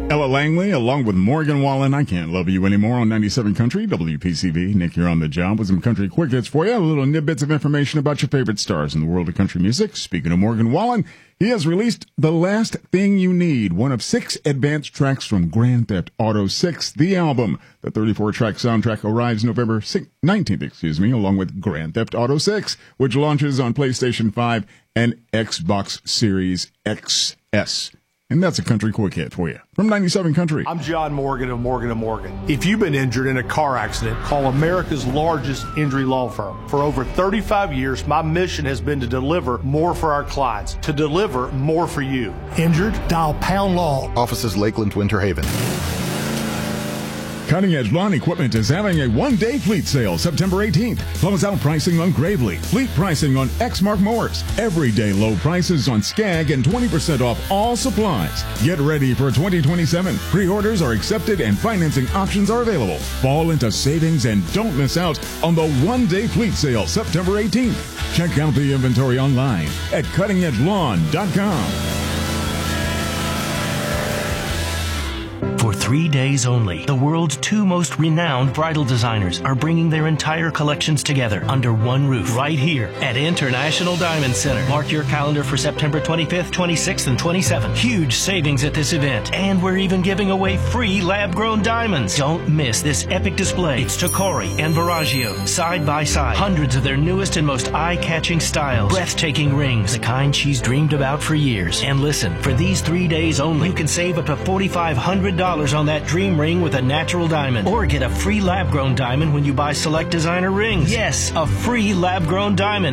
Ella Langley, along with Morgan Wallen, I Can't Love You Anymore on 97 Country, WPCV. Nick here on the job with some country quick hits for you. A little nidbits of information about your favorite stars in the world of country music. Speaking of Morgan Wallen, he has released The Last Thing You Need, one of 6 advanced tracks from Grand Theft Auto 6, the album. The 34-track soundtrack arrives November 19th, along with Grand Theft Auto 6, which launches on PlayStation 5 and Xbox Series XS. And that's a country quick hit for you from 97 Country. I'm John Morgan of Morgan & Morgan. If you've been injured in a car accident, call America's largest injury law firm. For over 35 years, my mission has been to deliver more for our clients, to deliver more for you. Injured? Dial Pound Law. Offices Lakeland, Winter Haven. Cutting Edge Lawn Equipment is having a one-day fleet sale September 18th. Close out pricing on Gravely. Fleet pricing on Exmark mowers. Everyday low prices on Skag and 20% off all supplies. Get ready for 2027. Pre-orders are accepted and financing options are available. Fall into savings and don't miss out on the one-day fleet sale September 18th. Check out the inventory online at cuttingedgelawn.com. For 3 days only, the world's 2 most renowned bridal designers are bringing their entire collections together under one roof right here at International Diamond Center. Mark your calendar for September 25th, 26th, and 27th. Huge savings at this event, and we're even giving away free lab-grown diamonds. Don't miss this epic display. It's Tacori and Verragio, side by side. Hundreds of their newest and most eye-catching styles. Breathtaking rings, the kind she's dreamed about for years. And listen, for these 3 days only, you can save up to $4,500 on that dream ring with a natural diamond, or get a free lab-grown diamond when you buy select designer rings. Yes, a free lab-grown diamond.